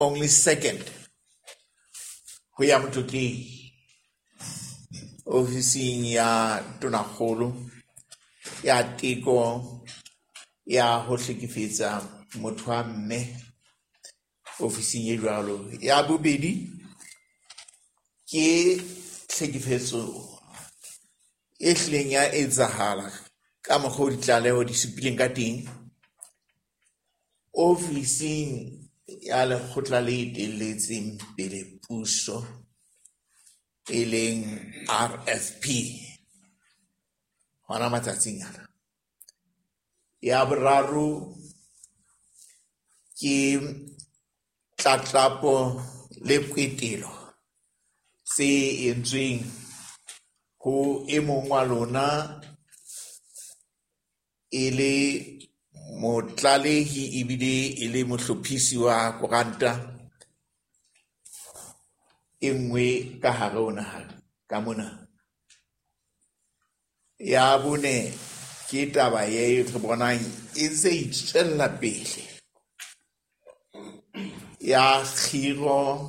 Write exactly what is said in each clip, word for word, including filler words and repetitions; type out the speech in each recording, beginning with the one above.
only second ho ya motloteng ofising ya tonakgolo ya teko ya ho hlekefetsa motho wa mme ofising e jwalo. Ya bobedi ke hlekefetso e hlileng ya etsahala ka mokgwa o ditlaleho di supileng ka teng ofising ya lekgotla le etelletseng pele puso e leng R F P hona matsatsing ana. Ya boraro ke tlatlapo le kwetelo se entsweng ho e mong wa lona e le motlalehi ebile e le mohlophisi wa koranta e nngwe ka hare ho naha ka mona. Ya bone ke taba ye re bonang e ntse e tswella pele ya kgiro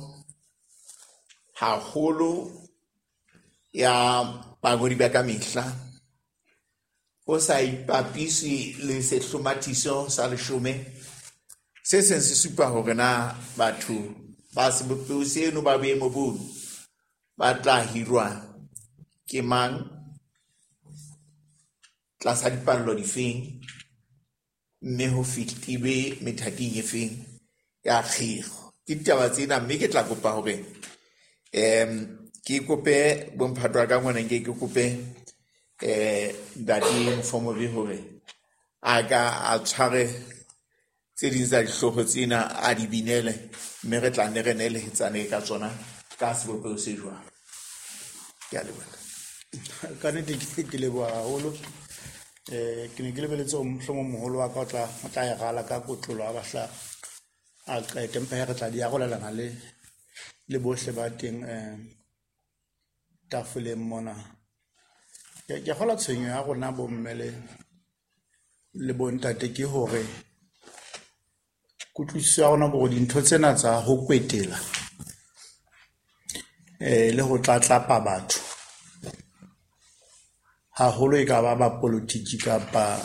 haholo ya bagodi ba ka mehla o sa ipapisi le sehlomathiso sa leshome se seng se supa hore na batho ba sebopeo seno ba boemo bono ba tla hirwa ke mang tlasa dipallo difeng mme ho fitibe methating e feng ya kgiro. Ke ditaba tsena mme ke tla kopa hore um ke kope bomphato ka ngwana ke ke kope eh dati form of hore aga a tshware tse ding tsa dihlopho tsena a di binele mme re tla nne re ne le hetsane ka tsona ka sebopeo se jwang. Ke a leboha ka nnete ke leboha haholo. eh ke ne ke lebeletse o mhlomo moholo wa ka o tla o tla ya gala ka kotlolo a bahla a ka tempe re tla di arolelana le le bohle ba teng eh tafoleng mona. ke ke gola tshenyo ya rona bo mmele le bontate ke hore kutlwisiso ya rona bo dintho tsena tsa ho kwetela eh le ho tlatlapa batho haholo e ka ba ba politiki kapa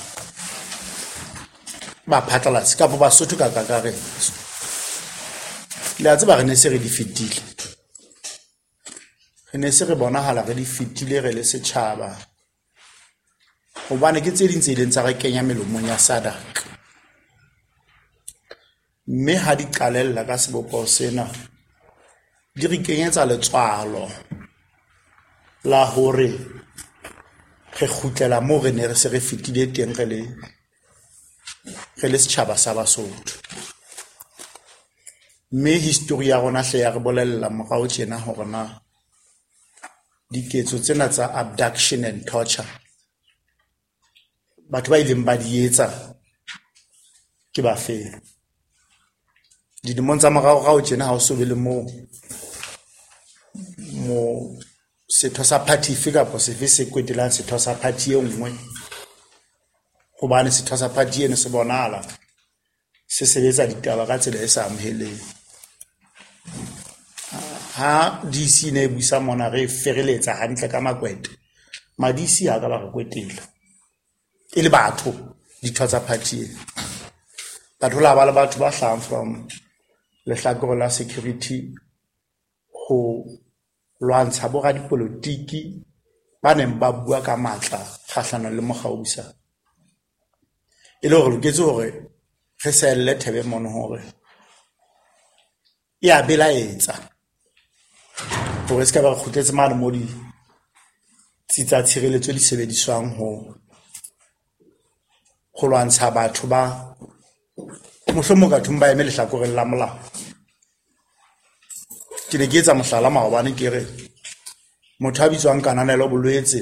ba phatlalatsi kapa Basotho ka kakaretso le a tseba re ne se re di fetile re ne se re bonahala re di fetile re le setjhaba hobane ke tse ding tse ileng tsa re kenya melomong ya Sadak mme ha di qalella ka sebopao sena di re kenyetsa letswalo la hore re khutlela mo re ne re se re fetile teng re le re le setjhaba sa Basotho. Mme history ya rona hle ya re bolella morao tjena hore na diketso tsena tsa abduction and torture batho ba ileng ba di etsa ke ba feng didimong tsa morao tjena ha o so be le mo mo setho sa party fika po se fe se kwetelang setho sa party e nngwe hobane setho sa party ene se bonala se sebetsa ditaba ka tsela e sa amoheleng. Ha D C ne buisa mona re fereletsa hantle ka makwete madisi ha ka ba re kwetela e le batho ditho tsa party batho la ba le batho ba hlahang from lehlakore la security ho lwantsha bo ga dipolitiki ba neng ba bua ka matla kgahlano le mogausa e le hore loketse hore re selle thebe mono hore ya belaetsa hore se ka ba khutetse mane mo di tsitsa tshireletso di sebediswang ho ho lwantsha batho ba mohlomong ka thumba eme lehlakoreng la molao. Ke ne ke etsa mohlala maobane ke re motho a bitswang Kananelo Bolwetse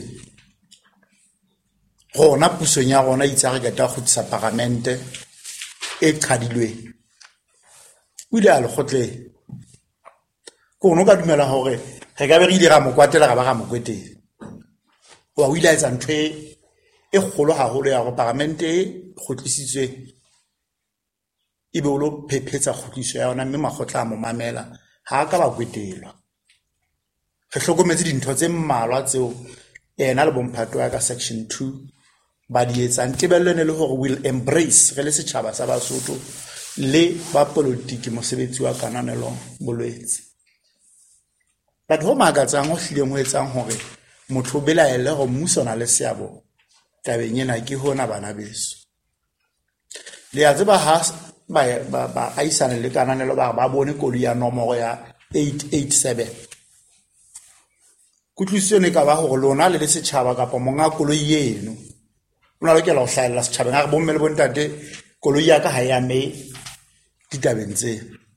gona pusong ya rona itse re ka ta khutsa parlamente e qhadilweng o ile a le khotle ko no ka dumela hore re ka be re ile ra mokwatela ga ba ga mokweteng wa o ile a etsa ntho e kgolo haholo ya go parlamente e khotlisitswe e be o lo phephetsa kgutliso ya yona mme makgotla a mo mamela ha a ka ba kwetelwa re hlokometse dintho tse mmalwa tseo ena le bomphato ya ka section two ba di etsang tebello ne le hore will embrace re le setjhaba sa Basotho le ba politiki mosebetsi wa kananelo bolwetse batho ho magatsang ho hlileng ho etsang hore motho o belaele go mmuso na le seabo tabeng ena ke hona bana beso le ya tseba ha ba ba ba aisane le kananelo ba ba bone koloi ya nomoro ya eight eight seven kutlwisone ka ba hore lona le le setjhaba kapa monga koloi yeno ona le kela ho hlahella setjhabeng ga re bomme le bontate koloi ya ka ha ya me ditabeng tse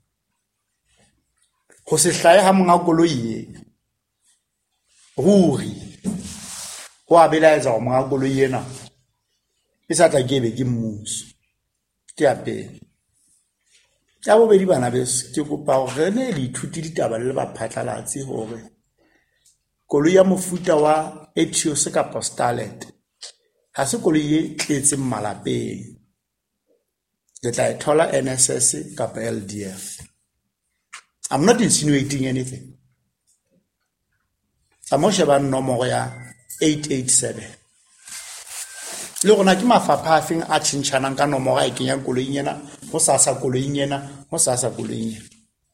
go se hlae ha monga koloi ye ruri go a belaetsa go monga koloi yena e sa tla ke be ke mmuso ke a pele ya bobedi bana beso ke kopa hore ne le ithuti ditaba le baphatlalatsi hore koloi ya mofuta wa Etios kapa Starlet ha se koloi e tletseng malapeng le tla e thola N S S kapa L D F. I'm not insinuating anything. I'm not sure nomoro ya eight eight seven. Le gona ke mafapha a feng a tshintshana ka nomoro e kenya koloing yena go sasa koloing yena go sasa koloing yena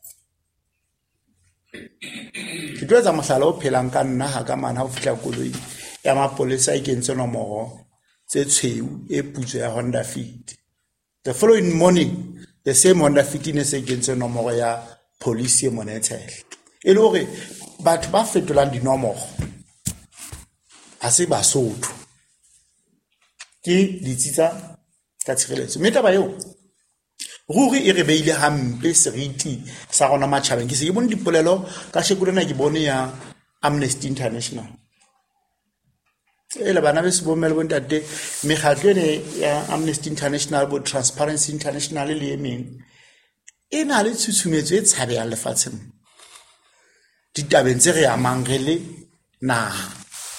ke tloetsa mohlala o phelang ka nna ha ka mana ha o fihla koloi ya mapolesa e kentse nomoro tse tshweu e putso ya Honda Fit. The following morning the same Honda Fit ne se kentse nomoro ya police e monetele e le hore batho ba fetolang dinomoro ha se Basotho ke ditsitsa ka tshireletso mme taba eo ruri e re beile hampe seriti sa gona matjhabeng ke se ke bone dipolelo ka shekulena ke bone ya Amnesty International ele bana be se bomme le bontate mekgatlo ene ya Amnesty International bo Transparency International le yemeng e na le tshutshumetso e tshabeyang lefatsheng ditabeng tse re amang re le naha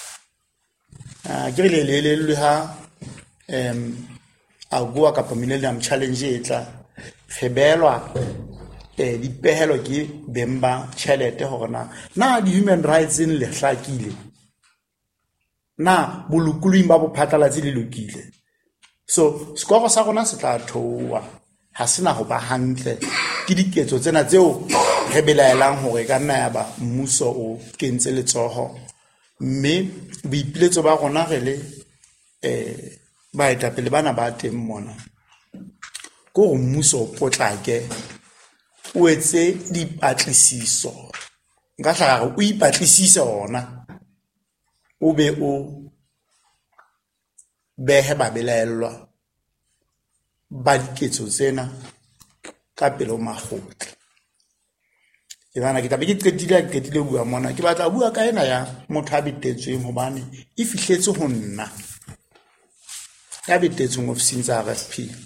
ke re le le le ha em a goa kapa Millennium Challenge e tla gebelwa eh dipehelo ke bemba tšhelete hore na na di human rights in le hlakile na bolokoloing ba bophatlalatsi le lokile so skoro sa gona se tla thowa ha sena go ba hantle ke diketso tsena tseo re belaelang hore ka nna ya ba mmuso o kentse letsoho mme boipiletso ba gona re le eh ba eta pele bana ba teng mona go mmuso o potlake o etse dipatlisiso nka hlaga o ipatlisisa ona o be o behe ba belaelwa ba diketso tsena ka pele o magotla ke bana ke tabe ke qetile ke qetile bua mona ke batla bua ka ena ya motho a bitetsweng hobane e fihletse ho nna ya bitetsweng ofising tsa R F P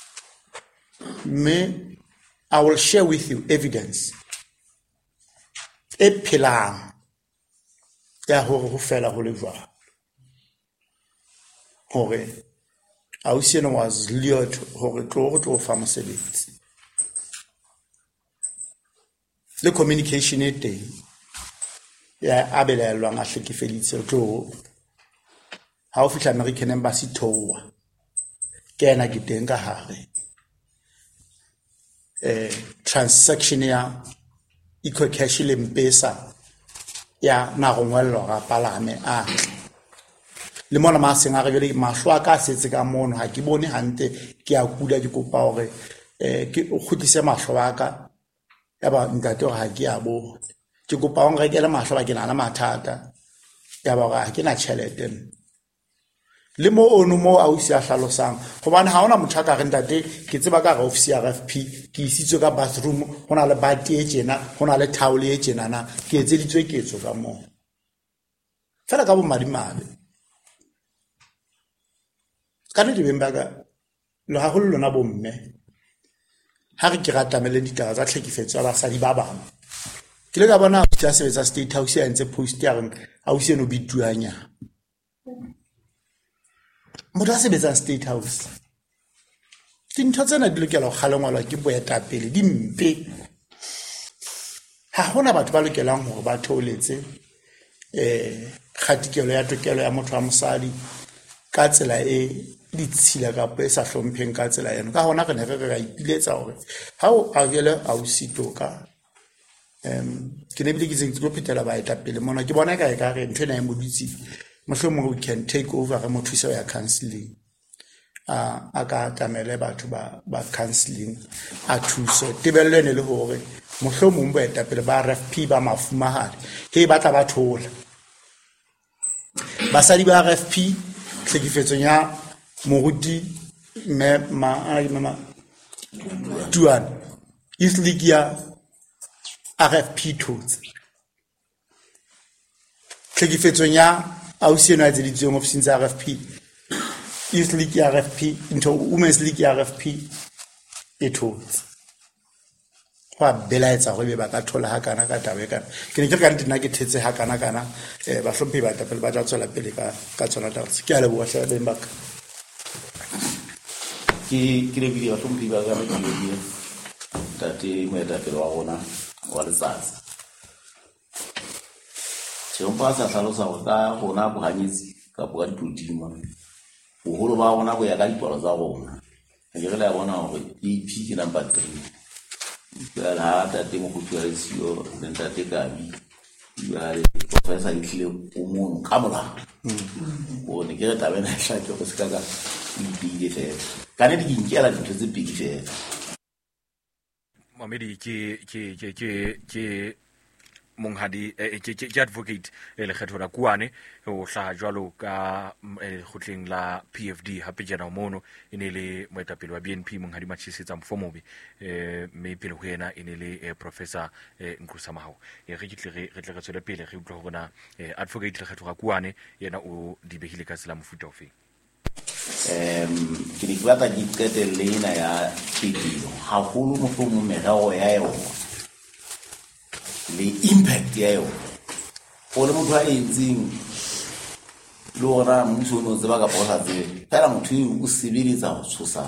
me I will share with you evidence e phelang ya hore ho fela ho le jwalo hore Ausiano was lured hore tlo tlo fa mosebetsi le communication e teng ya abelelwang a hlekefeditse tlo ha o fihla American Embassy towa kena ke teng ka hare eh transaction ya ecocash le mpesa ya na go ngwello ga palame a le mona ma senga re bele mahlo a ka setse ka mono ha ke bone hante ke a kula di kopa hore eh ke o khutise mahlo a ka ya ba ntate ha ke a bo ke kopa o ngrekele mahlo ba ke na na mathata ya ba ga ke na chelete le mo ono mo ausi a hlalosang gobane ha ona motho ka re ntate ke tseba ka office ya R F P ke isitswe ka bathroom hona le bati e tjena hona le towel e tjena na ke etseditswe ketso ka mo fela ka bo madimabe kana di bemba ka lo ha go lona bo mme ha re ke ratamele ditaba tsa tlhekefetso ya basadi ba bang ke le ka bona o tsa sebetsa State House ya ntse post ya reng ausi eno bituanya motho a sebetsa State House dintho tsena di lokela go kgalengwalwa ke boetapele di mpe ha hona batho ba lokelang hore ba theoletse eh kgatikelo ya tokelo ya motho wa mosadi ka tsela e ditshila ka po e sa hlompheng ka tsela eno ka hona re ne re ga ipiletsa hore ha o avele a usitoka em ke ne bile ke tseng go phethela ba etapele mona ke bona ka e ka re ntwe na e moditsi mohlomong we can take over re mo thusa ya counseling a aka tamele batho ba ba counseling a thuso tebello ne le hore mohlomong bo etapele ba R F P ba mafumahadi he ba tla ba thola basadi ba R F P tlhekefetso ya moruti me ma ma tuan is ligia R F P tools tlhekefetso ya ausi eno a tseditsweng ofising tsa R F P is ligia R F P into women's league R F P e tools wa belaetsa go be ba ka thola ha kana ka tabe kana ke ne ke ka ntina ke thetse ha kana kana eh ba hlomphe ba tapele ba tla tswela pele ka ka tsona taba ke a le bua sha le mbaka ke ke le video hlomphe ba ga me ke tate mo eta pele wa rona wa letsatsi se o pasa tlhalo sa go ka gona go hanyetsi ka bo ka dipodimo o holo ba bona go ya ka dipalo tsa rona ke re la bona gore E P ke number three ya la tate mo go tswela sio nta te gabi ya le professor itlile o mo kamola o ne ke re tabe na tla ke go se ka ka di fe kana di nkela di tse big fe Mamedi ke ke ke ke ke monghadi ke ke advocate le kgetho la kuane o hla jwalo ka khutleng la P F D hape jana mono ene le moetapele wa B N P monghadi matshisetsa mfomobe eh me pele ho yena ene le professor Nkusamao e re kitle re tle re tswela pele re utlwa hona advocate le kgetho la kuane yena o di behile ka tsela mofuta ofe em ke di plata di tete lena ya tshitilo ha holo mo go mo merao ya yo le impact ya yo go le motho a etseng le ora mmuso no tseba ka bona tse fela motho o sebeletsa go tshosa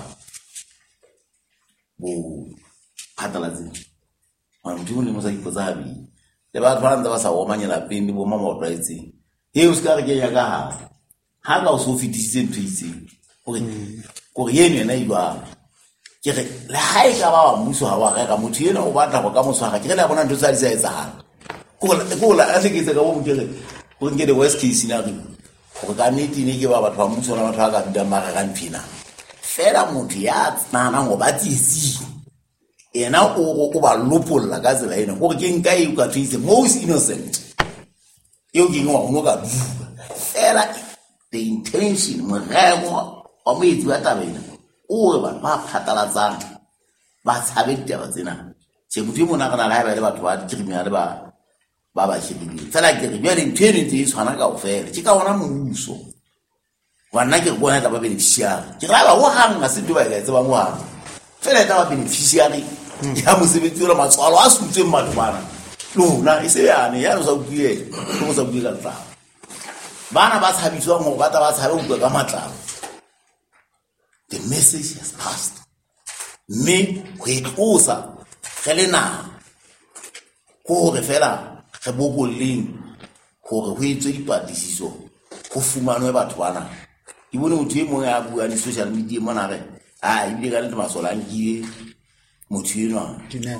bo phatlalatse wa motho le mo sa ipotsa habi le ba tshwana ntse ba sa omanyela pende bo mama o tlaetseng he o ska re ke ya ka ha ha ka o so fitise ntwitseng gore gore yene yena iba ke re le hae ka ba mmuso ha wa ga motho yena o batla go ka moswaga ke re la bona ntse tsa di sa etsahala go go la a seketse ka bo motho go nke the worst case scenario go ka neti ne ke ba batho ba mmuso na batho ga ka dida mara ga mpina fela motho ya tsana go ba tsisi ena o o ba lopolla ka tsela ena gore ke nka e ka twise most innocent yo ke ngwa go ka fela the intention moremo o mo itse ba tabena o ba ba phatalatsang ba tshabe ditaba tsena se motho mo nagana la ba le batho ba criminal ba ba ba shebile tsala ke re bjale ntwene tse tshwana ka ofela ke ka ona mmuso wa nna ke bona taba beneficiary ke ra ba ho hanga se duba ga tseba mo hanga fela taba beneficiary ya mo sebetsi ra matswalo a sutse mmatho bana lona e se yana ya no sa buile go sa buile ka tla bana ba tshabiswa mo ba ta ba tshabe go ka matlalo. The message has passed. Me go itlosa gelena go re fela ge boboleng gore go itswe dipatlisiso go fumanwe batho bana ke bone motho e mongwe a bua di social media mona re a ibile ka le masola nkile motho eno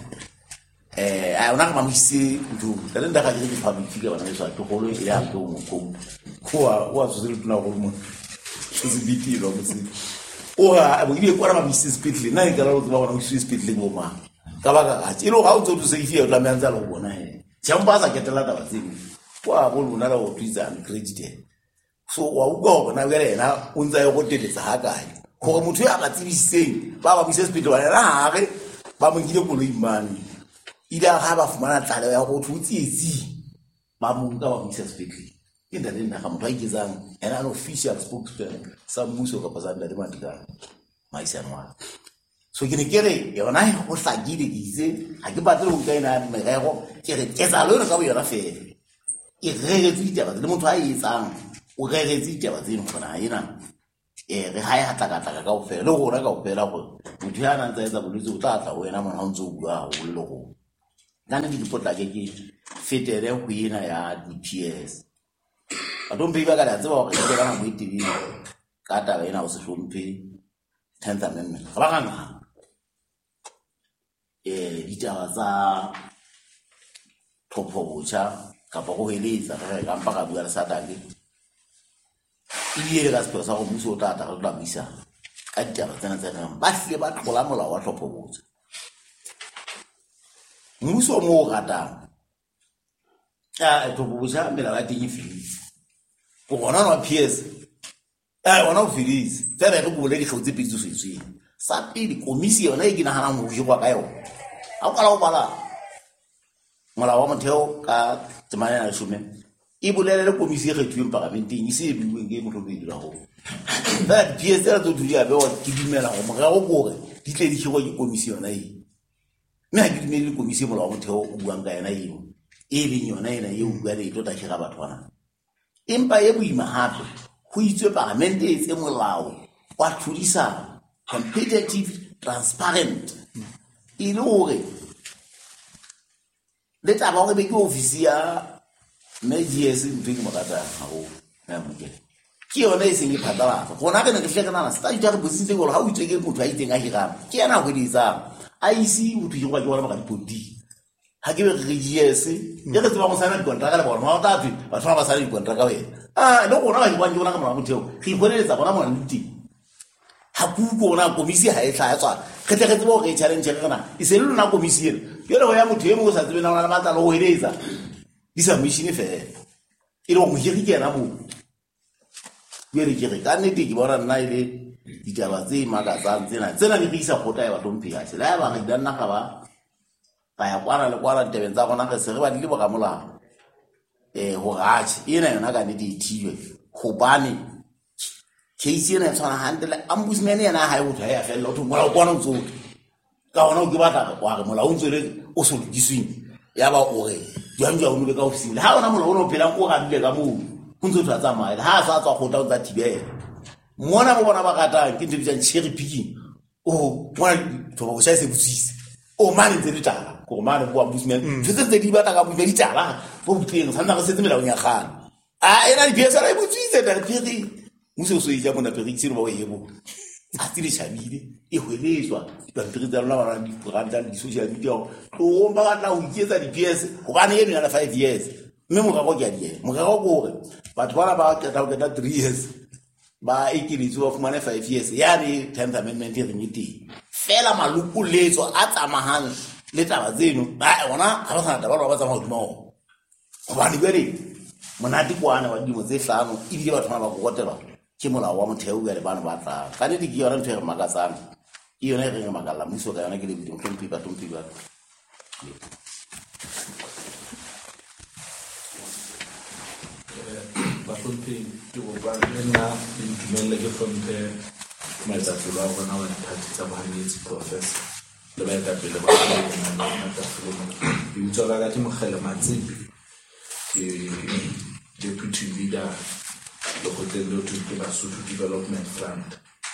eh a ona ka mamisi ntho le nda ga ke di public ka bana so a togolo e ya go mo go wa wa zo le tuna go mo se biti lo mo se ora bo ile kwa ma business speedly na e ka lo tsaba bona business speedly go ma ka ba ka ga ilo ga o tso se ifie la myanza lo bona he tshamba sa ketela taba tseng kwa go lona la o twiza and credit so wa ugo na gele na unza yo go teletsa ha kae go motho ya ga tsibiseng ba ba business speed ba na ha re ba mo ngile go lo imane ida ga ba fumana tlale ya go thutsietsi ba mo nka ba business speed ke nda le nna ga motho a iketsang ena an official spokesperson sa mmuso ka pasanda le matika maisanwa so ke ne ke re yona go hlakile ditse ha ke batle go ka ena merego ke re ke tsa lona ka bo yona fela e reretse ditaba le motho a etsang o reretse ditaba tseno gona ena eh re ha ya tla ka o fela le gona ka o fela go motho ya nang tsa etsa bolwetse o tla tla o ena mona o ntse o bua go le go kana di dipotla ke ke fetere go ina ya D P S a don't be ba ka tseba go ke kana mo T V ka ta ena o se hlomphe tenth amendment ba kana eh ditaba tsa thopo bocha ka ba go heleza re ka mpa ka bua le satane ile ga se sa go buso tata ga tla bisa ka ditaba tsena tsena ba hle ba tlola molao wa thopo bocha muso mo gata ya thopo bocha mela ba teng fili go gona no P S eh ona o filis tsere go bole di tlotse pitso setswe sa pele komisi yona e gina hana mo go kwa ka yo a o kala o bala mola wa motheo ka tsamaya na shume e bolele le komisi e kgethuweng parlamenteng e se e buweng ke motho go dira go that P S tsa tso thuja be wa ke dimela go mo ga go gore di tle di tshego ke komisi yona e nna ke dimela le komisi mola wa motheo o buang ka yona eo e le yona ena e o bua le tota ke ga batho bana empa e boima hape go itswe parlamente e tse molao wa tlhodisa competitive transparent e le gore le taba gore be ke ofisi ya Medies ntwe ke makata ha go ya moke ke yona e seng e phatlalatsa gona ke ne ke hlekana na sta ditare bositse gore ha o itse ke motho a iteng a hira ke yana go ditsa I C o thuwa ke bona ba ka dipodi ha ke be re G S e re tseba go sana di kontraka le bona ma o tatwe ba tswa ba sana di kontraka wena ah le gona ba di bang ke bona ka mona motheo ke ipoleletsa bona mona ntiti ha ku go na komisi ha e tla tswa ke tle ke tsebo re challenge kana e se le lona komisi ena yole go ya motho e mo sa tsebe na ona matla lo go eletsa disa mission fe e lo go hiri ke na mo yere ke re ka nnete ke bona nna ile ditaba tse magatsang tsena tsena di isa khota ya batho mpia se la ba re dana ga ba ba ya kwana le kwana tebeng tsa gona ga se re ba di le boka molao eh ho gachi ena yona ka nnete e thiwe go bane case ena tsana handle ombudsman ena ha e go ya fela o tlo mola o kwana ntso ka ona o ke batla go re mola o ntso le o so lokiswing ya ba o re jwang jwa o no be ka ofising ha ona mola o no phela go ga dile ka mo go ntso tsa tsamaya ha sa tswa go tla tsa thibela mona mo bona ba gata ke ntse bitsa cherry picking o mona thoba go sa se butsise o mane ntse ditala go mane go ombudsman tse tse di batla ka bua ditala go butleng sa nna go setse mela o nya gana a ena di piesa ra butsise ta piri muso so ija bona piri tsiro ba yebo a tsile shabile e hweletswa ba piri tsa rona ba di branda di social media o mba ga tla o iketsa di piesa go bane yeno ya five years mme mo ga go ke a die mo ga go gore batho bana ba ka ta go ta three years ba ikilitso of mane five years ya ni tenth amendment e ringiti fela malukuletso a tsamahang le taba tseno ba ona ga ba sana ba ba tsamao dimo go bane bere monati kwana wa dimo tse hlano e bile batho ba go gotela ke molao wa motheo ya le bana ba tla ka ne di ke yona ntse re magatsana e yona e re magala mmuso ka yona ke le bidimo tlhompi ba tlhompi ba ba tlhompi ke go ba nna dintumelle ke tlhompe maetsapelo a bona wa diphathi tsa bohanetsi professor le baetapele ba maetapelo ke utswa ka ke mogele matsipi ke deputy leader le go tlelo ke Basotho Development Fund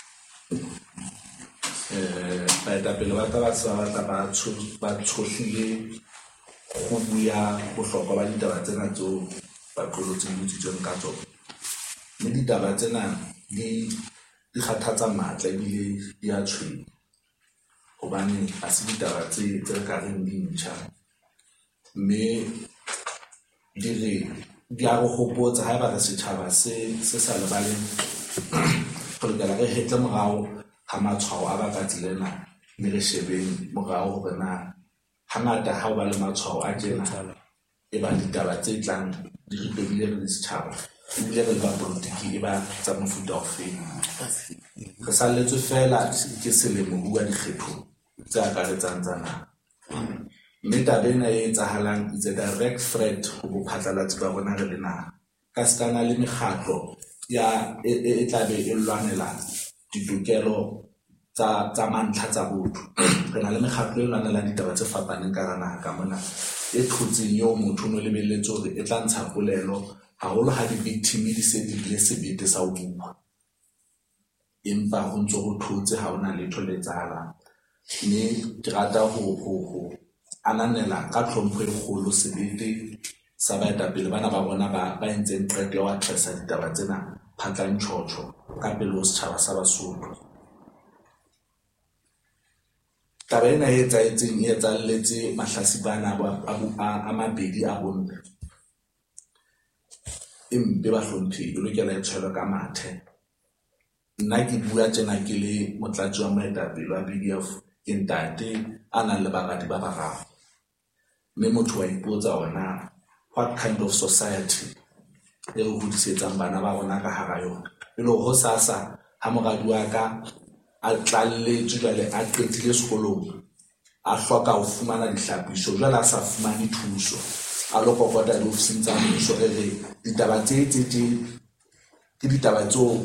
eh baetapele ba tla ba sa ba ba tsho ba tshohlile go bua go hloka ba ditaba tsena tso ba tlolotse botsitsong ka tsona le ditaba tsena di di kgathatsa matla ebile di a tshwenya gobane a se ditaba tse tse ka reng dintšha mme di re di a go gopotsa ha ba re setšhaba se se sa lebaleng go lekala re hetle morao ga matshwao a ba ka tsilena mme re shebeng morao gore na hangata ha o ba le matshwao a tjena e ba ditaba tse tlang di re pebile re le setšhaba ebile re le ba politiki e ba tsa mofuta ofeng re saletswe fela ke selemo bua dikgetho tse akaretsang tsa naha mme taba ena e etsahalang is a direct threat go bophatlalatsi ba bona re le naha ka sekana le mekgatlo ya e tla be e lwanela ditokelo tsa tsa mantlha tsa botho re na le mekgatlo e lwanela ditaba tse fapaneng ka naha ka mona e tlhotseng yo motho no lebeletse gore e tla ntsha polelo haholo ha di-victim di se di le sebete sa ho bua empa ho ntso ho thotse ha ona letho le etsahalang. Mme ke rata ho ho ho ananela ka tlhompho e kgolo sebete sa baetapele bana ba bona ba ba entseng qeto ya ho atlhasa ditaba tsena phatlang tjhotjho ka pele ho setjhaba sa Basotho. Taba ena e etsahetseng e etsahalletse mahlasibana a mabedi a bonne. Empe ba hlomphehi e lokela e tshwarwe ka mathe. Nna ke bua tjena ke le motlatsi wa moetapele wa B D F ke ntate a nang le baradi ba bararo. Mme motho wa ipotsa ona, what kind of society e ho hodisetsang bana ba rona ka hara yona? E le ho sasa ha moradi wa ka a tlalletswe jwale a qetile sekolong, a hloka ho fumana dihlapiso, jwale a sa fumane thuso, a lo kokota diofising tsa mmuso. E re ditaba tse tse tse ke ditaba tseo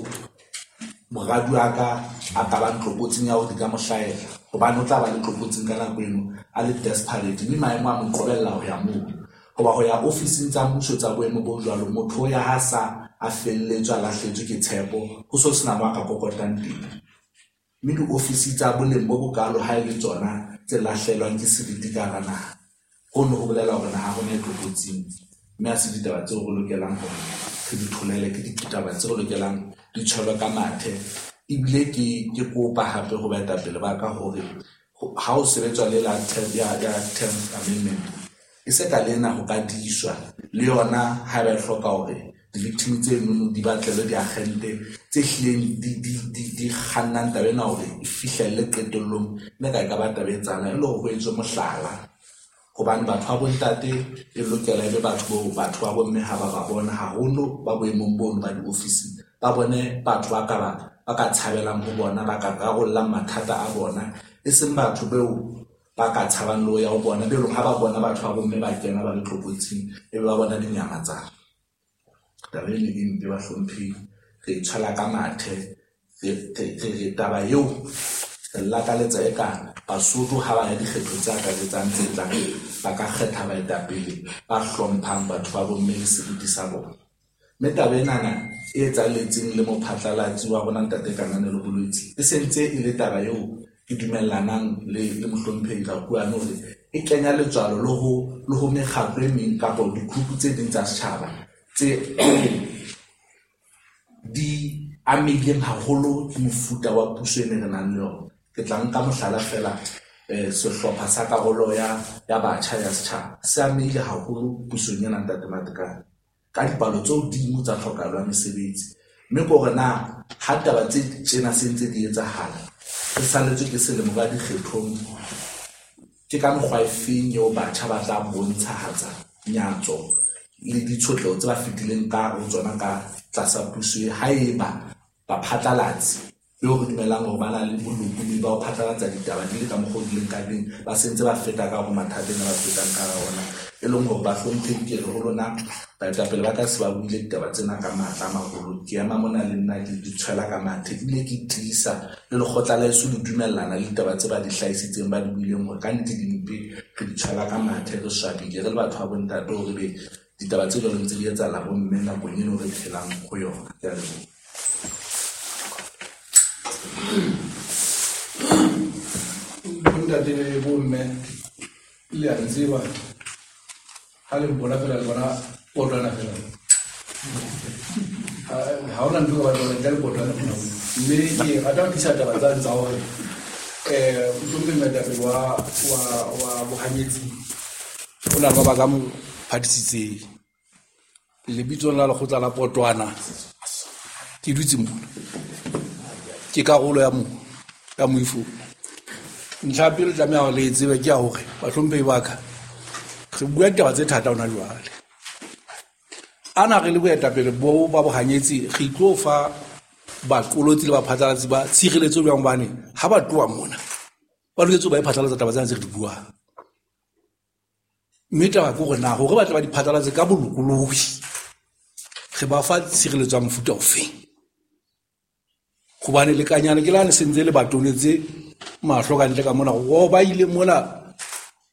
moradi wa ka a ka ba ntlokotsing ya ho di ka mohlaela, hobane o tla ba le tlokotsing ka nako eno a le desperate, mme maemo a mo qobella ho ya moo. Hoba ho ya ofising tsa mmuso tsa boemo bo jwalo, motho ya ha sa a felletswe a lahletswe ke tshepo, ho so sena mo a ka kokotang teng. Mme diofisi tsa boleng bo bokalo ha e le tsona tse lahlelwang ke seriti ka hara naha, hono ho bolela hore naha rona e tlokotsing. Mme ha se ditaba tseo re lokelang hore re di tholele, ke ditaba tseo re lokelang di tshwarwe ka mathe. Ebile ke ke kopa hape ho baetapele ba ka hore ha o sebetswa le la tenth amendment, e se ka lena ho ka diswa le yona ha ba hloka hore di-victim tse nono di batlele diagente tse hlileng di di di di kgannang taba ena hore e fihlelle qetellong mme ka e ka ba taba e tsana e le ho etswe mohlala. Hobane batho ba bontate e lokela ebe batho bo batho ba bomme ha ba ba bona haholo ba boemong bono ba diofisi, ba bone batho ba ka ba ba ka tshabelang ho bona, ba ka rarollang mathata a bona, e seng batho beo ba ka tshabang lo ya ho bona be ha ba bona batho ba bomme ba kena ba le tlokotsing e ba bona dinyama tsa taba e leng be ba hlomphi re tshwala ka mathe. Re taba eo la ka letsa e kana Basotho ha ba ya dikgetho tsa ka le tsang tse tlang ba ka kgetha baetapele ba hlomphang batho ba bomme le seriti sa bona. Mme taba enana e etsahetseng le mophatlalatsi wa bona ntate Kananelo Bolwetsi e sentse e le taba eo ke dumellanang le le mohlomphehi Rakwena hore e kenya letswalo le ho le ho mekgatlo e meng kapa dikhupu tse ding tsa setjhaba tse di amileng haholo ke mofuta wa puso e re nang le yona. Ke tla nka mohlala fela sehlopha sa karolo ya ya batjha ya setjhaba se amile haholo pusong ena ntate Matekane ka dipalo tse hodimo tsa tlhokalo ya mesebetsi. Mme ko re na ha taba tse tsena sentse di etsahala, re saletswe ke selemo ka dikgethong, ke ka mokgwa efeng eo batjha ba tla bontshahatsa nyatso le ditshotleho tse ba fetileng ka ho tsona ka tlasa puso ha eba baphatlalatsi beo re dumelang hore ba na le bolokumi ba ho phatlalatsa ditaba di le ka mokgwa di leng ka teng, ba sentse ba feta ka ho mathateng a ba fetang ka ona, e leng hore ba hlomphehi ke re ho lona baetapele ba ka se ba buile ditaba tsena ka matla a maholo. Ke ema mona le nna ke di tshwela ka mathe, ebile ke tiisa le lekgotla la heso le dumellana le ditaba tse ba di hlahisitseng ba di buileng hore ka nnete dimpe re di tshwela ka mathe re swabile re le batho ba bontate hore be ditaba tse jwalo ntse di etsahala bomme nakong eno re phelang ho yona. Ke a leboha. Ntate le bomme le a tseba ha le bona fela le bona potlana fela ha ona ntho ka ba le potlana fela. Mme ke rata ho tlisa taba tsa tsa hore eh motlhomphehi moetapele wa wa wa bohanyetsi o na ba ba ka mo phatisitseng lebitsong la lekgotla la Potwana ke dutse mo ke karolo ya mo ya moifo ntlha pele tlameha le tsebe ke ya hore bahlomphehi ba ka re bua taba tse thata ona jwale ana re le boetapele bo ba bohanyetsi re tlo fa baqolotsi le baphatlalatsi ba tshireletso jwang bane ha ba tloa mona ba loketse ba iphatlalatsa taba tsena tse re di buang. Mme taba ke gore na hore ba tla ba di phatlalatse ka bolokolohi re ba fa tshireletso ya mofuta ofeng, hobane le kanyana ke la ne sentse le batonetse mahlo ka ntle ka mona go ba ile mona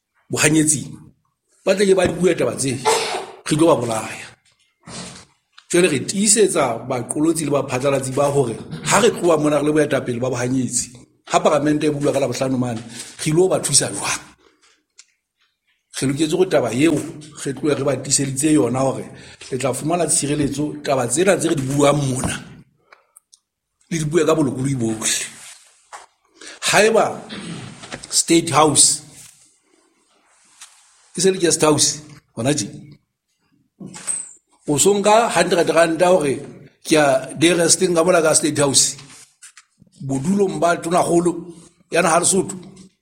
bohanyetsi ba tle ke ba di bua taba tse re tlo ba bolaya. jwale re tiisetsa baqolotsi le baphatlalatsi ba hore ha re tloa mona re le boetapele ba bohanyetsi ha parlamente e bulwa ka Labohlano mane re ilo ba thusa jwang re loketse go taba yeo re tloe re ba tiiseditse yona hore le tla fumana tshireletso taba tsena tse re di buang mona le di bua ka bolokolohi bohle haeba State House e se le guest house hona je o songa one hundred rand hore ke a day resting ka mola ka State House bodulong ba tonakgolo ya naha Lesotho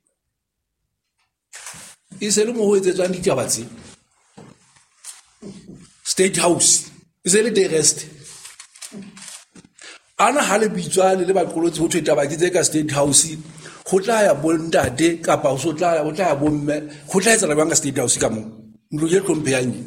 e se le mo ho etsetswang ditaba tse State House e se le day rest ana ha le bitswa le le baqolotsi ho thwe taba tse ka State House go tla ya bontate kapa o so tla o tla ya bomme go tla etsa la banga State House ka mo ntlo ye tlompeanye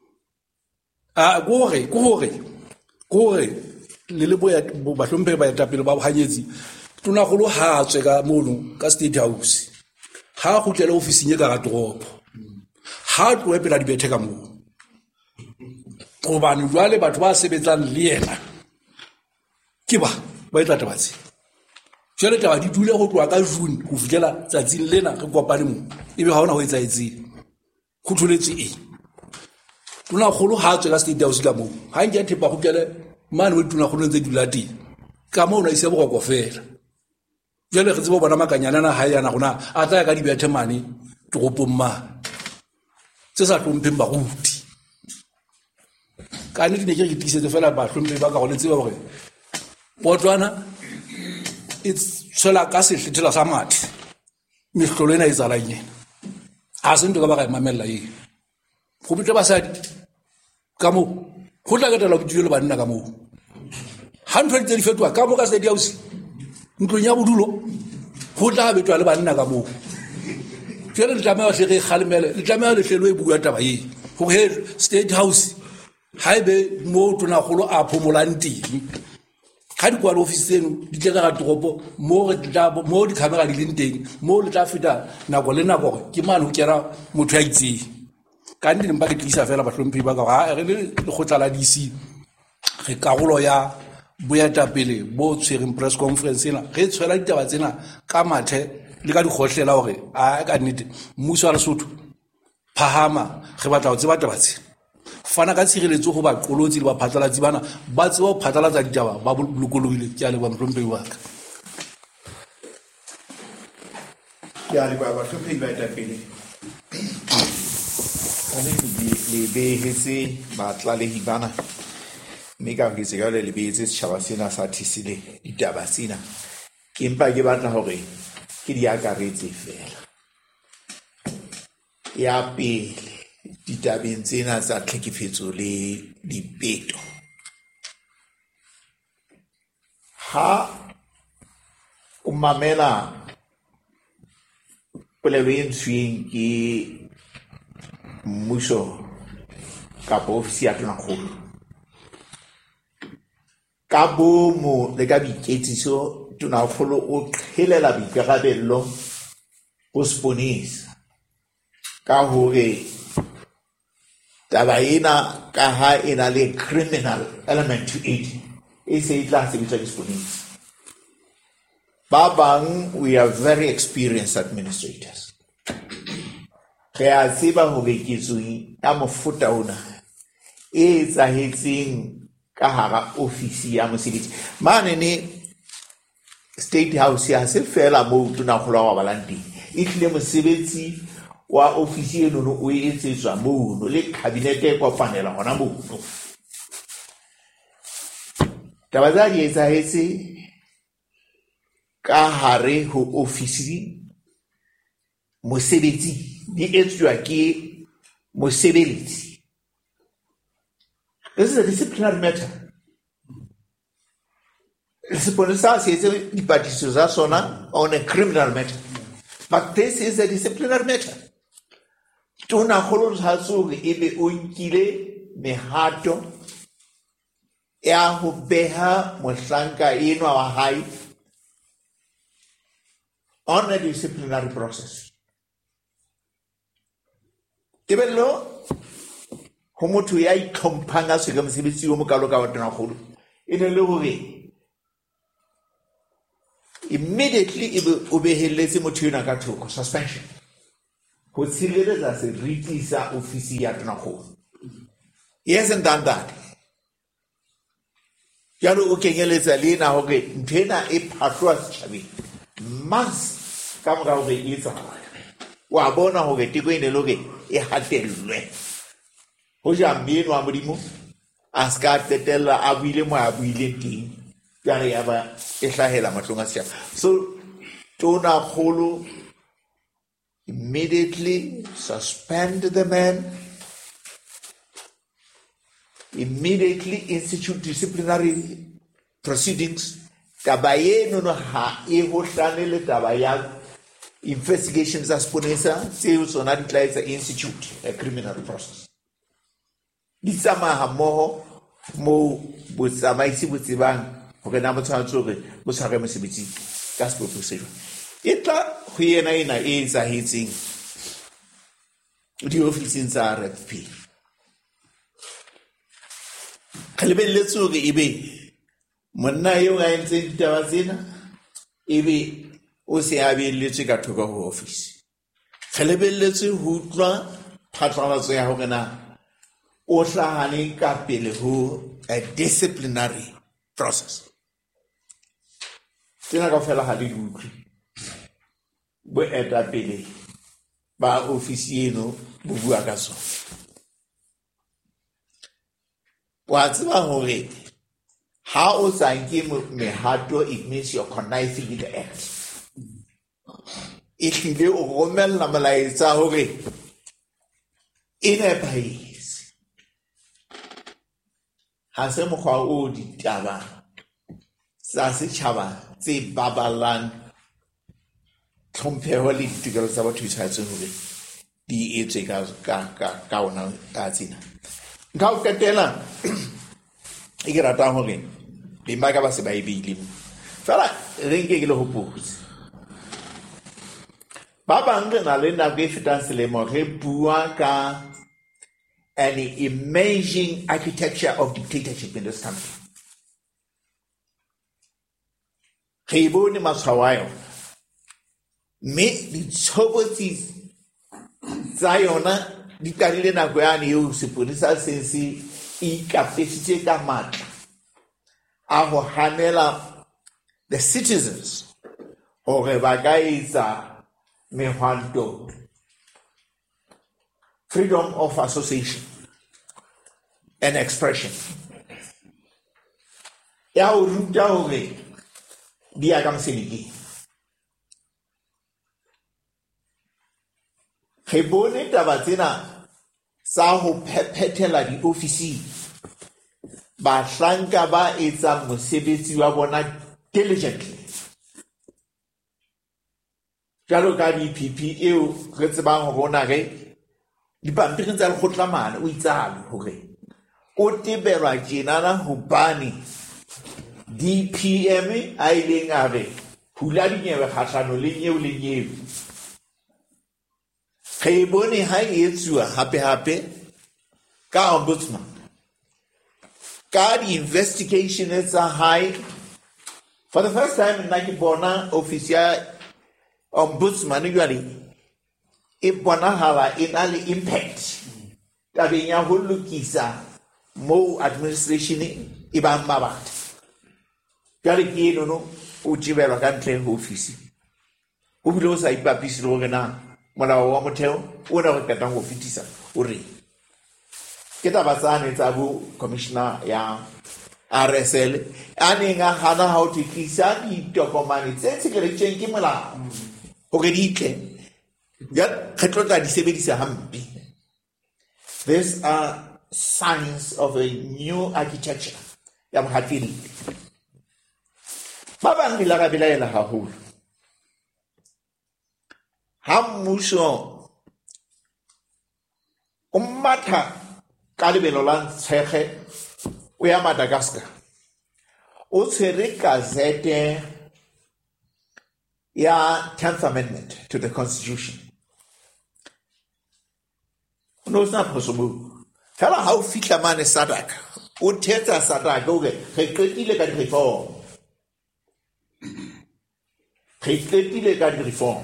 a gore gore gore le le boya ba hlompe ba eta pele ba bohanyetsi tona golo ha tswe ka mono ka State House ha go tlela ofising e ka ga toropo ha tlo epela di bethe ka mo go bana jwale batho ba sebetsang le yena ke ba ba etla tabatse jwale taba di dule go tloa ka June go fitlela tsatsing lena re kopane mo ebe ha ona ho etsa etseng go tholetse e tona golo ha tswe ka State House ka mo ha nke thepa go kele mane o tona golo ntse dulati ka mo ona ise bo go fela jwale re tsebo bona makanyana na ha yana gona a tla ka di bethe mane toropong ma tse sa tlompheng ba ruti ka ne dine ke re tisetse fela ba hlompe ba ka go letse ba gore Botswana it's tsela ka se hlethela sa mathe mehlolo ena e tsalang yena a se ntwe ka ba ga mamella e go bitse basadi ka mo go tla ketela go dilo le banna ka mo one hundred tse di fetwa ka mo ka State House ntlong ya bodulo go tla betwa le banna ka mo jwale le tlameha hle re kgalemele le tlameha le hlelo e bua taba e go he State House haibe mo tona golo a phomolang teng ga di kwa office tseno di tla ga toropo mo re tla mo di camera di leng teng mo le tla feta nako le nako ke mane ho kera motho ya itseng ka ndi mpa ke tlisa fela ba hlomphi ba ka ga re le go tla la D C re karolo ya boeta pele bo tshwereng press conference ena re tshwela ditaba tsena ka mathe le ka di khohlela hore a ka nnete mmuso wa Lesotho phahama re batla ho tseba taba tsena fana ka tshireletso go ba qolotsi le ba phatlalatsi bana ba tseba ho phatlalatsa ditaba ba lokolohile ke a le ba mhlompe wa ka ya le ba ba hlomphe ba eta pele ane le behetse batla le hibana mme ka ke tsega le le behetse setjhaba sena sa thisile ditaba tsena ke mpa ke batla hore ke di akaretse fela ya pele ditabeng tsena tsa tlhekefetso le dipeto ha o mamela polelo e ntshweng ke mmuso kapa ofisi ya tonakgolo ka bomo le ka boiketsiso tonakgolo o qhelela boikarabello ho seponesa ka hore taba ena ka ha ena le criminal element to it e se itla sebetsa ke seponesa ba bang we are very experienced administrators re a tseba hore ketsoing ya mofuta ona e etsahetseng ka hara ofisi ya mosebetsi mane ne State House ya se fela mo tonakgolo wa balanti e tlile mosebetsi wa ofisi eno no o etsetswa mono le cabinet e kopanela hona mono taba tsa di etsahetse ka hare ho ofisi mosebetsi di etswa ke mosebeletsi. This is a disciplinary matter. Seponesa se etse dipatlisiso tsa sona on a criminal matter, but this is a disciplinary matter. Tona kgolo tshwatso e be o nkile mehato ya ho beha mohlanka enwa wa hae on a disciplinary process. Tebello ho motho ya itlhomphang a se ka mosebetsi o mokalo ka wa tonakgolo e ne le hore immediately e be o behelletse motho yona ka thoko suspension ho tshireletsa seriti sa ofisi ya tonakgolo. He hasn't done that. Jalo o kenyeletsa le ena hore ntho ena e phahlwa setjhabeng mas ka mora hore e etsahala. Wa bona hore teko ene le hore e hatellwe ho ja mmeno wa modimo a ska tetella a buile mo a buile teng jare ya ba e hlahela matlong a setjhaba. So tonakgolo immediately suspend the man, immediately institute disciplinary proceedings. Taba eno no ha e hohlane le taba ya investigations as ponesa tseo tsona di tla etsa institute a criminal process. Di tsamaha mmoho mo botsamaisi bo tsebang hore na motshwantso hore bo tshware mosebetsi ka sepopesejwa. E tla ho yena ena e etsahetseng di ofising tsa R F P. Re lebelletse hore ebe monna eo a entseng ditaba tsena ebe o se a beelletswe ka thoko ho office. Re lebelletse ho utlwa phatlalatso ya hore na o hlahane ka pele ho a disciplinary process. Tsena ka fela ha di utlwe bo eta pele ba ofisi eno bo bua ka sona. Wa tseba hore ha o sa nke mehato, it means you're conniving in the act. E hlile o romella molaetsa hore e nepahetse. Ha se mokgwa o ditaba tsa setjhaba tse babalang tlhompheho le ditokelo tsa batho di tshwanetse hore di etswe ka ona ka tsena. Nka o qetela e ke rata hore dimma ka ba se ba e beile fela re nke ke le hopotse ba bang re na le nako e fetang selemo re bua ka an emerging architecture of dictatorship in this country. Re bone matshwao a yona mme ditshobotsi tsa yona di tarile nako yane eo seponesa se se ikapesitse ka matla a ho hanela the citizens hore ba ka etsa mehwanto, freedom of association and expression. Ya o ruta hore di ya ka mosebetsi. Re bone taba tsena sa ho phethela di ofisi ba hlanka ba etsa mosebetsi wa bona diligently. Jalo ka di P P eo re tsebang ho bona re di pampiring tsa lekgotlamane o itsalo hore o tebelwa tjenana hobane D P M a ileng a re hula dinyewe kgahlano le nyeo le nyeo. Re bone ha e etsuwa hape hape ka ombudsman ka di investigation tsa high for the first time nna ke bona office ya ombudsman jwale e bonahala e na le impact tabeng ya ho lokisa mo administration e ba mabata. Jwale ke eno no o tshebelwa ka ntle ho office o bile o sa ipapisi le hore na molao wa motheo o na go katang go fetisa o re ke taba tsane tsa bo commissioner ya R S L a neng a hana ha o tlisa ditokomane tse tshireleditsweng ke molao hore di tle ya kgetlo tla di sebedisa hampe. These are signs of a new architecture ya mohatedi. Ba bang di la belaela haholo ha mmuso o matha ka lebelo la tshege o ya Madagascar o tshwere gazette ya tenth Amendment to the Constitution. No, it's not possible. fela ha o fihla mane Sadaka o thetsa Sadaka o re re qetile ka di-reform re qetile ka di-reform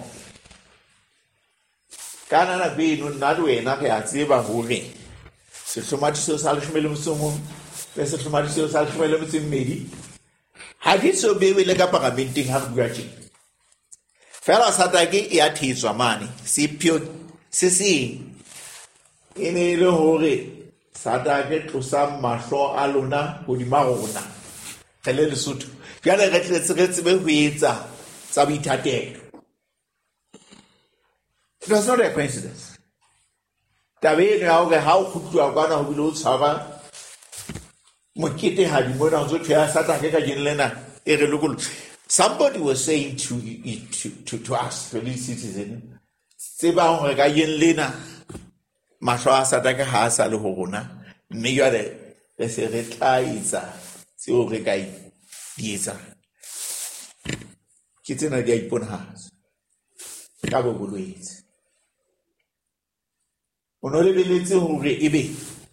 ka nana beno nna le wena re a tseba hore sehlomathiso sa leshome le motso o mong le sehlomathiso sa leshome le motso e mmedi ha di so bewe le ka parlamenteng ha re bua tjena fela Sadaka e a thetswa mane sepheo se seng e ne le hore Sadaka tlosa mahlo a lona hodima rona re le Lesotho jwale re tletse re tsebe ho etsa tsa boithatelo. It was not a coincidence. Tabe ne ha o re ha o khutwa kwana ho bile o tshwara mokete ha di mona o tsotho Sadaka ka jeng lena e re lokolo. Somebody was saying to to to, to us, fellow citizens, tseba hore ka jeng lena mahlo a Sadaka ha sa le ho rona mme jwale re se re tla etsa tseo re ka di etsa ke tsena di a iponahatsa ka bo bolwetse o no lebeletse hore ebe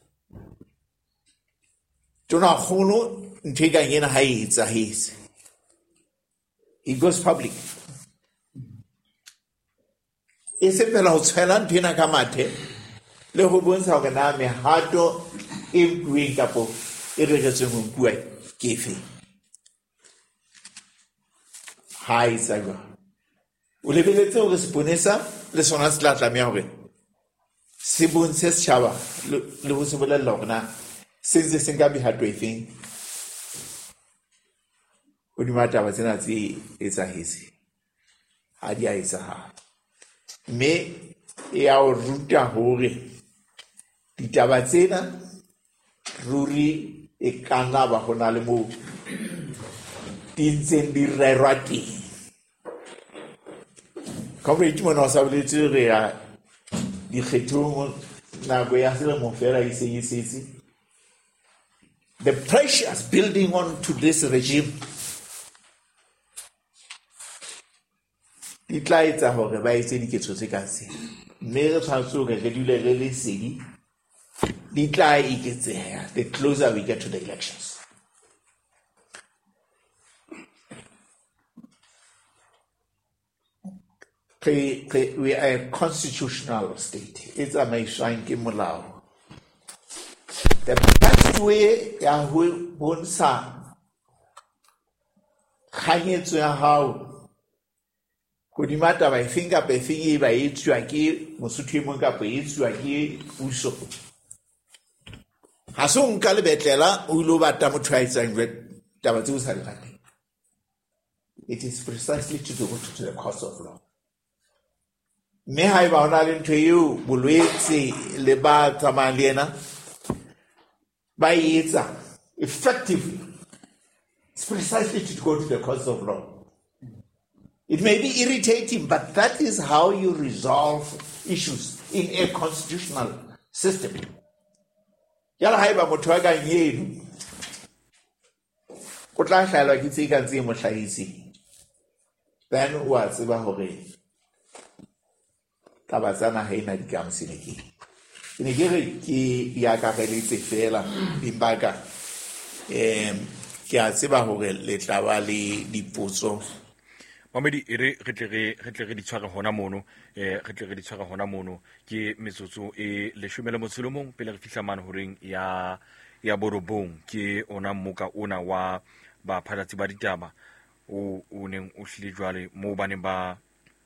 tona kgolo ntho e ka yena ha e etsa hetse it goes public e se fela ho tshela ntho ena ka mathe le ho bontsha hore na mehato e bueng kapo e reretsweng ho bua ke efe ha e sa jwa o lebeletse hore seponesa le sona se tla tlameha hore se bontshe setjhaba le ho se bolella hore na se ntse se nka mehato efeng hodima taba tsena tse etsahetse ha di a etsahala mme e a o ruta hore ditaba tsena ruri e kana ba hona le mo di ntseng di rerwa teng comrade mona o sa boletse re ya dikgethong nako ya selemo fela e se e setse the pressures building on to this regime di tla etsa hore ba etse diketso tse ka tsena mme re tshwanetse hore re dule re le sedi di tla iketseha the closer we get to the elections. We are a constitutional state. It's a maishain ke molao. The best way ya ho bonsa khanyetso ya hao hodima taba e feng kapa e feng e ba etswa ke mosotho e mong kapa e etswa ke puso ha se nka le betlela o ilo bata motho a etsang taba tseo sa di rateng. It is precisely to go to the course of law. Me ha eba hona le ntho eo bolwetse le ba tsamayang le ena ba etsa effectively. It's precisely to go to the course of law. It may be irritating, but that is how you resolve issues in a constitutional system. Yala ha eba motho a ka nyeno o tla hlaelwa ke tse ka ntse mo hlahisi then o a tseba hore taba tsana ha ena dikamsine ke ne ke re ke ya ka reletse fela bimbaka em ke a tseba hore le tlawa le dipotso Mamedi ere re tle re re tle re di tshware hona mono eh re tle re di tshware hona mono ke metsotso e le shumela motselomong pele re fihla mane horeng ya ya borobong ke ona moka ona wa ba phalatsi ba ditaba o o neng o hlile jwale mo bane ba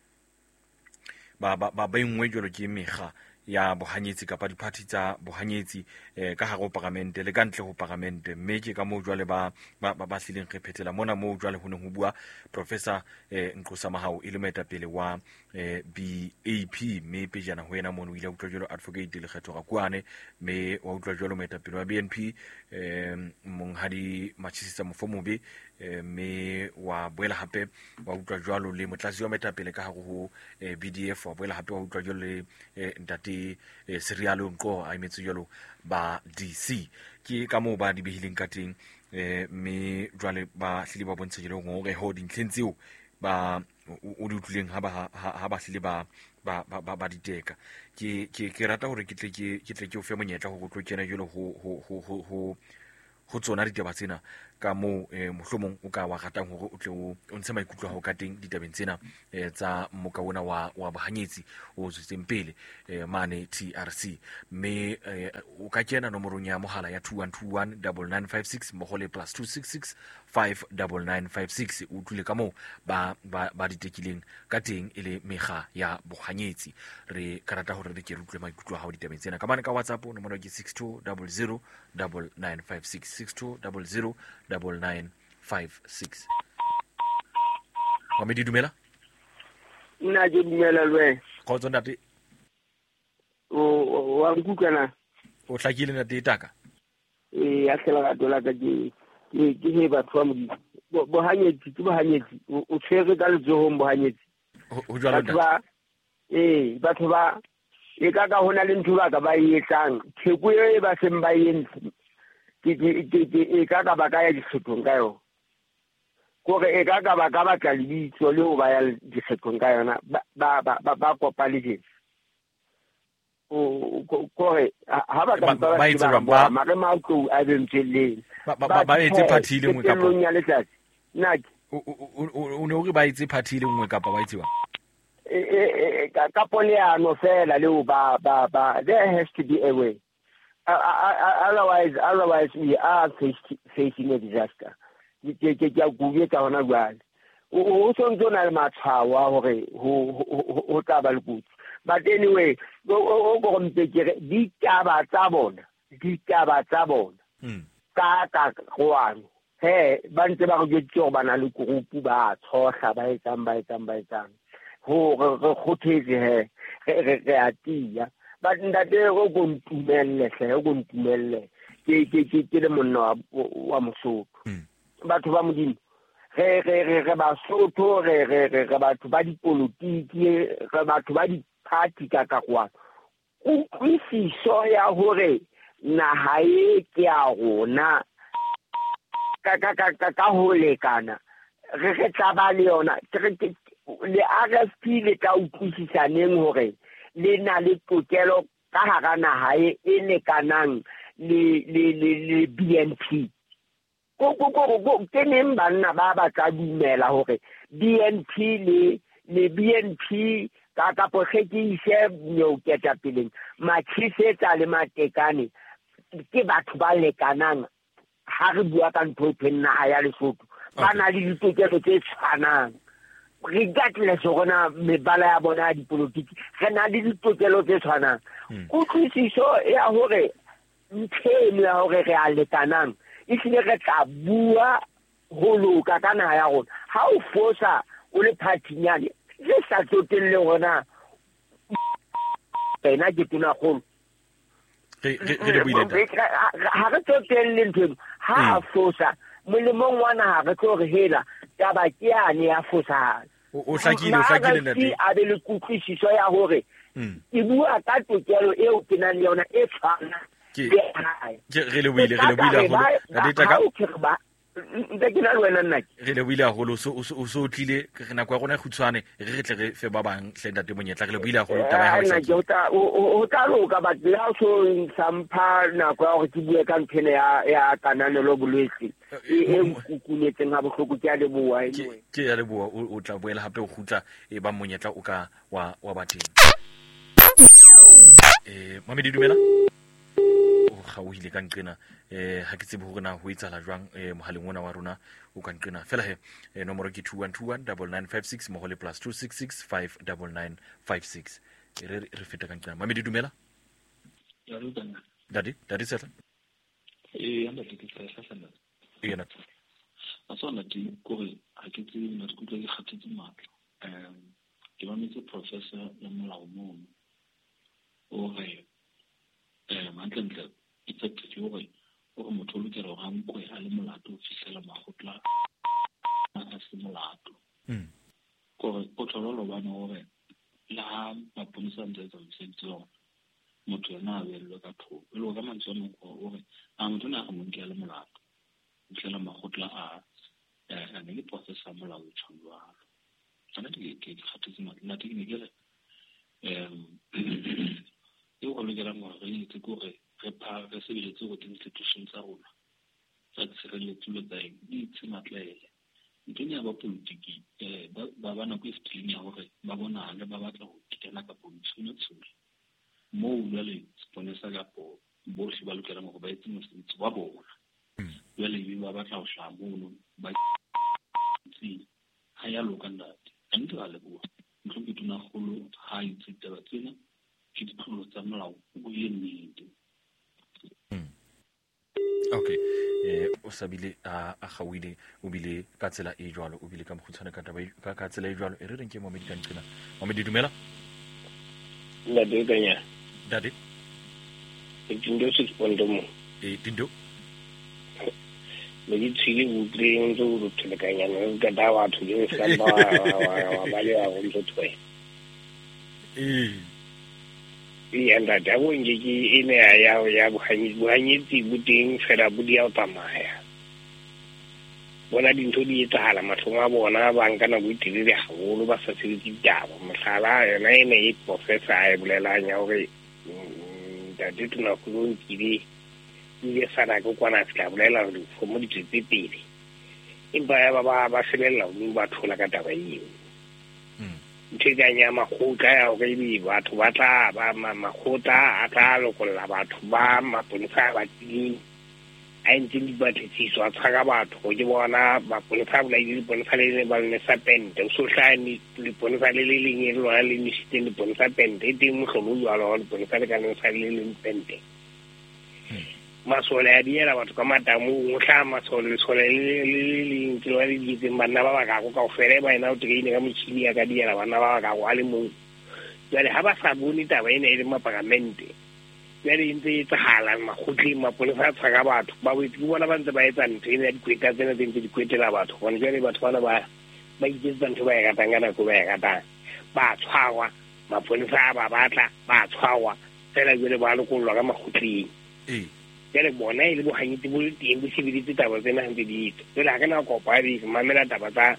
ba ba ba engwe jwalo ke mega ya bohanyetsi kapa diparty tsa bohanyetsi eh ka hare ho parlamente le ka ntle ho parlamente mme ke ka mo jwale ba ba ba hlileng re phethela mona mo jwale ho ne ho bua professor eh Nkosi Mahao ile moetapele wa eh B A P mme pejana ho yena mono ile utlwa jwalo advocate le kgetho ga kuane mme wa utlwa jwalo moetapele wa B N P eh monghadi Machisisa Mofomobe mme wa boela hape wa utlwa jwalo le motlatsi wa moetapele ka hare ho B D F wa boela hape wa utlwa jwalo le ntate Serialo Nko a imetso jwalo ba D C ke ka mo ba di behileng ka teng eh me jwale ba hlile ba bontsha jelo ngore ho dintlheng tseo ba o di utlwileng ha ba ha ba hlile ba ba ba ba ba diteka ke ke ke rata hore ke tle ke ke tle ke o fe monyetla go go tlo kena jolo ho ho ho ho ho ho tsona ditaba tsena ka mo eh, mohlomong o ka wa ratang hore o tle o ntshe maikutlo ho ka teng ditabeng tsena eh, tsa mokaona wa wa bahanyetsi o tsitseng pele eh, mane T R C mme eh, o ka kena nomorong ya mohala ya two one two one nine nine five six mo le plus two six six five nine nine five six o tlile ka mo ba ba ba ditekileng ka teng ile mega ya bohanyetsi re karata hore re ke re utlwe maikutlo a hao ditabeng tsena ka bana ka WhatsApp nomoro ke six two zero zero nine nine five six six two zero zero nine nine five six. Mamedi dumela? Nna ke dumela lwe. Khotso ntate. O wa nkukana. O hlakile ntate taka. Eh ya hlela ga dola ka ke ke ke he batho ba modi. Bo hanyetsi ke bo hanyetsi. O tshwere ka letsoho bo hanyetsi. Ho jwalo ntate. Eh batho ba e ka ka hona le ntho ba ka ba yetsang. Theko e ba seng ba yentse. ke ke ke e ka ka ba ka ya dikgethong ka yona gore e ka ka ba ka ba ka lebitso le o ba ya dikgethong ka yona ba ba ba ba kopa le je o gore ha ba ka ba ba ba mare ma go a bentseleng ba ba ba etse party le ngwe ka po nya letsatsi nna o ne o re ba etse party le ngwe ka pa ba itse ba e ka poleano fela le o ba ba ba there has to be a way. Otherwise, otherwise we are face, facing a disaster. Ke ke ke go ka hona jwale. O so ntse na le matshwawa hore ho ho tla ba le kutsi. But anyway, go go mpekere di taba tsa bona, di taba tsa bona. Ka ka goano. He ba ntse ba go ditso ba na le group ba tshoga ba etsang ba etsang ba etsang. Ho re go thetse he re re atia. But ndate go go ntumelle hle go ntumelle ke ke ke ke le monna wa Mosotho batho ba modimo re re re re ba Sotho re re re re batho ba dipolitiki re batho ba di party ka ka kwa o kwisiso ya hore naha e ke ya rona ka ka ka ka ho lekana re re tla le yona le R S P le ka utlwisisaneng hore le na le tokelo ka hara naha e lekanang le le le B N P go go go go teneng banna ba ba ka dumela hore B N P le le B N P ka ka pogetise nyo keta peleng matshisetsa le matekane ke batho ba lekanang ha re bua ka ntho phenna ya Lesotho ba na le ditokelo tse tshwanang regardless gona mebala ya bona dipolitiki re na le ditokelo tse tshwanang go tlisiso ya hore ntsheno ya hore re a lekanang e sile re tla bua ho loka ka naha ya rona ha o fosa o le phathinyane se sa tsotelle gona ena ke tuna golo ha re tsotelle ntho ha a fosa molemong wa naha re tlo re hela taba ke yane ya fosa o hlakile o hlakile ntate a be le kutlwisiso ya hore ke bua ka tokelo eo ke nang le yona e tshwana ke re le buile re le buile go ntate taka nte ke na le wena nna re le buile go lo so o so tlile re na kwa gona khutshwane re re tle re fe ba bang hle ntate monyetla re le buile go taba ya nna ke o o tla loka ba la so sampha na kwa go ke bua ka nthene ya ya kananelo bolwetse e kukuletseng ha bohloko ke a le bua anyway ke ya le bua o tla boela hape o khutla e ba monyetla o ka wa wa batheng eh Mamedi dumela o ga o ile ka nqena eh ha ke tsebe hore na ho etsala jwang eh mohaleng ona wa rona o ka nqena fela he eh, nomoro ke two one two one nine nine five six mo le plus two six six five nine nine five six re re feta ka nqena Mamedi dumela ya re dana dadi dadi setla eh amba ke tsa sa sana e na asona di gore ha ke tsebe na ke tlo ke khatsetse matla eh ke ba metse professor ya molao mo o re eh mantlentle itse ke gore o motho o lokela go nkwe a le molato o fihlela magotla a se molato mm gore o thololo bana gore la maponisa ntse tsa msentso motho yona a bello ka thoko e lo ka mantso mo gore a motho na ga monke a le molato fihlela magotla a eh ne le professor molao tshwangwa tsana ke ke khatsetse matla la teknikele um eo go lokelang gore re itse ke gore re pha re sebeletse go di-institution tsa rona tsa tshireletso le tsa eng di itse matlaele ntong ya bapolitiki um ba ba nako e fetileng ya gore ba bonale ba batla go kitela kapo ditshone-tshone moo jwale seponesa kapo bohle ba lokelang gore ba etse mosebetsi wa bona jwale ebe ba batla go hlaha mono ba itse ha ya loka ntate a ntse ba leboha ntlo ke tona kgolo ha itse taba tsena ke ditlolo tsa molao go ye nnete. Okay eh o sabile a a gawile o bile ka tsela e jwalo o bile ka mkhutshana ka taba ka ka tsela e jwalo e re reng ke Mohammed ka ntsena Mohammed dumela la de kanya dade e dindo se spondo mo e dindo le di tsile o tle ntse o tle kanya no ka dawa thu le sa ba wa ba le a go ntse twe eh e anda da go nge ke ene ya ya bohanyetsi bohanyetsi boteng fela bo dia o tsamaya bona dintho di etsahala matlong a bona ba nka na go itilele haholo ba sa sebetsi ditaba mohlala yona ene e professor e bolelang ya hore da dituna go go ntile ile sana go kwana tla bolela hore go mo ditse pele empa ya ba ba sebella o ba thola ka taba eo ntsheganya makgotla ya go ibi batho ba tla ba makgotla a tla lokolla batho ba maponisa ba tsini a ntse di batlisiswa a tshaka batho go ke bona maponisa bula di ponisa le ba le sa pente o so hlani le ponisa le le leng le lona le nisitse le ponisa pente e teng mohlolo jwa lo le ponisa le ka le sa le le pente masole a diela batho ka matamu o hla masole le sole le le ntse wa le ditse bana ba ba ka go ka o fere ba ina o tlile ka motšhini ya ka diela bana ba ba ka go a le mo jale ha ba sa bone taba ene e le mapagamente jale ntse e tsahala magotli maponisa a tshaka batho ba boetse ke bona ba ntse ba etsa ntho ene ya dikweta tsena tse ntse dikwetela batho gone jale batho bana ba ba iketsa ntho ba e ratang ka nako ba e ratang ba tshwarwa maponisa a ba batla ba tshwarwa fela jale ba lokollwa ka magotling eh jale bona e le bohanyetsi bo le teng bo sebeditse taba tsena hantse di itse jale ha ke na kopa di mamela taba tsa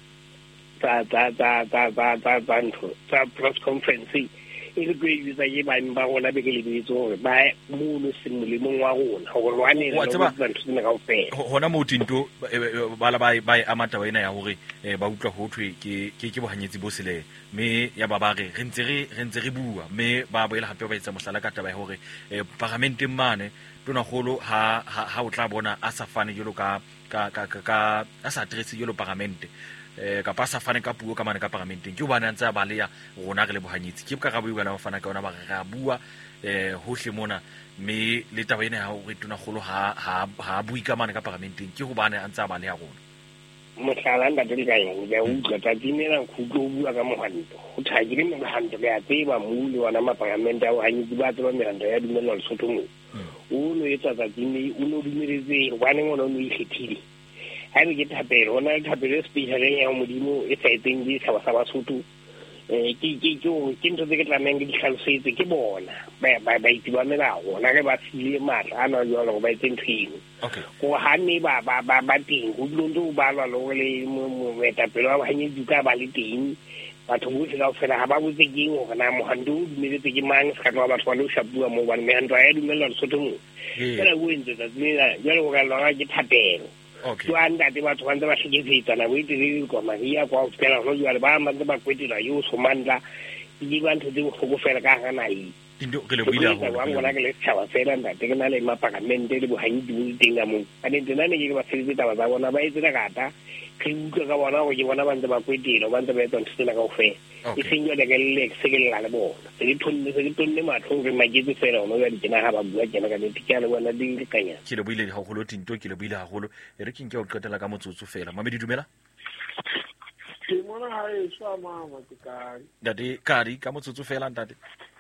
tsa tsa tsa tsa tsa tsa tsa ntho tsa press conference e le go itsa ye ba ba gona be ke le bitso gore ba mo no semolemong wa rona gore wa ne wa tseba ntho tsena ka ofela hona mo tinto ba la ba ba amata wa ina ya hore ba utlwa ho thwe ke ke ke bohanyetsi bo sele me ya ba ba re re ntse re re ntse re bua me ba boela hape ba etsa mohlala ka taba ya hore parlamenteng mane tona golo ha ha o tla bona a sa fane jolo ka ka ka ka a sa address jolo parlamente eh ka pa sa fane ka puo ka mane ka parlamenteng ke o bana ntse ba le ya rona re le bohanyetsi ke ka ga bua na fana ka ona ba re a bua eh hohle mona me le taba ena ha o re tona golo ha ha ha bui ka mane ka parlamenteng ke go bana ntse ba le ya rona mohlala nda tse ka yang ya utlwa tsa dinela khutlo bua ka mohanto go thagile mo mohanto le a tseba mo le wana maparamente a bohanyetsi ba tseba merando ya dumela Lesotho mo o no etsa tsa dine o no dumeletse wa neng ona o no ikgethile ha re ke thapelo ona thapelo special ya modimo e sa etseng di sa ba Basotho eh ke ke ke ke ntse ke tlameng ke ditlhalosetse ke bona ba ba ba itiba melao ona ke ba tsile matla ana yo lo ba itseng thino okay go hanne ba ba ba ba teng go dilo ba lwa lo le mo metapelo ba hanye duka ba le teng batho bohle ka ofela ha ba botse keng gore na mohando o dumeletse ke mang se ka tloa batho ba lo shapua mo ba mehando ya dumela Lesotho mo fela go entse tsa tsena jalo go ka lwa ke thapelo okay jo anda te batho ba ntse ba hlekefetsa na boite le kwa maria kwa ofela go jwa ba ba ntse ba kwetela yo somandla di ba ntse go go fela ka ga nai dindo ke le buila go wa ngwana ke le tshaba fela nda te ke na le mapagamente le bohanyedi bo teng ka mo a ne tsena ne ke ba sebetsa taba tsa bona ba etse ka kata ke utlwa ka bona go ke bona ba ntse ba kwetela ba ntse ba etsa ntse ka ofela e sengwe le ke le se ke la le bona se ke tonne se ke tonne matlho re magetse fela ono ya dikena ha ba bua kena ka ne tikana bona di le kanya ke le buile ha go lo tinto ke le buile ha go lo e re ke nke o qetela ka motsotso fela Mamedi dumela ke mona ha e swa mama ke ka dade kari ka motsotso fela ntate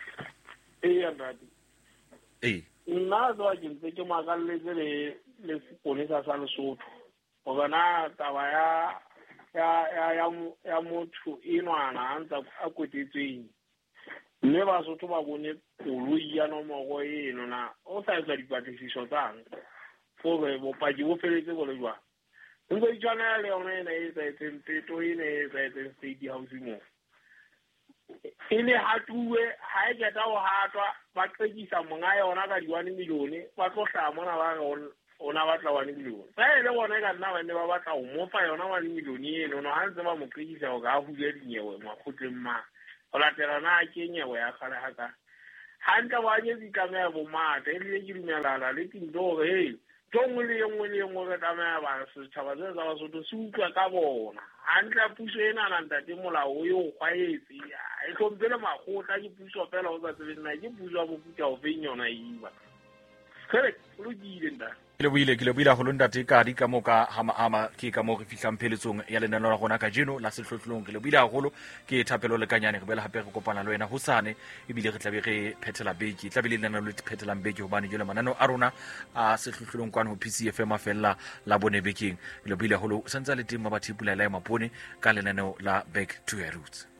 e ya dade eh nna do ke ntse ke magalletse le le seponesa sa Lesotho go bona taba ya ya ya ya ya motho inwana ntse a kwetetseng mme ba Sotho ba bone koloi ya nomogo eno na o sa etsa dipatlisiso tsang gore bopaki bo feletse go le jwa ntse di tshwana le yona ena e tsa etseng teto ene e tsa etseng state house mo ele hatuwe ha e keta o hatwa ba qekisa monga yona ka di one milione ba tlo hla mona ba ona batla one milione fa ele bona ka nna ba ne ba batla o mofa yona one milione eno no ha ntse ba mo qekisa o ka hule dinyewe makgotleng ma o latela na ke nyewe ya khale haka hanta wa nye ditlamea bo mata e le ke dumelana le tindo he tongwe le yengwe le yengwe ka tlamea ba setšhaba se tsa Basotho se utlwa ka bona hantla puso ena na ntate molao yo kgwaetse e tlhompele magotla ke puso fela o sa tsebeng na ke puso a mofuta o feng yona iba correct lo dile nda le buile ke le buile go lontate ka di ka moka hama hama ke ka mo re fihlang pheletsong ya lenano la gona ka jeno la sehlohlolong ke le buile gagolo ke thapelo le kanyane go bela hape go kopana le wena ho sane e bile re tlabe re phethela beki tlabe le lenano le phethelang beki hobane jole manano a rona a sehlohlolong kwana ho P C F M afella la bone beking le buile gagolo santsa le teng ba bathipula la mapone ka lenano la Back to Your Roots.